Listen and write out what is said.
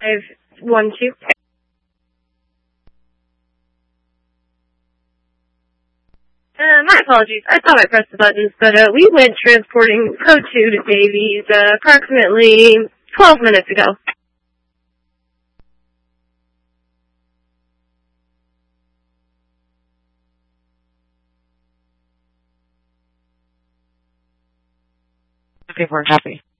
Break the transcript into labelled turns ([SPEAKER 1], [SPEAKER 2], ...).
[SPEAKER 1] 512. My apologies. I thought I pressed the buttons, but we went transporting Code 2 to Davies approximately 12 minutes ago.
[SPEAKER 2] Okay, we're happy.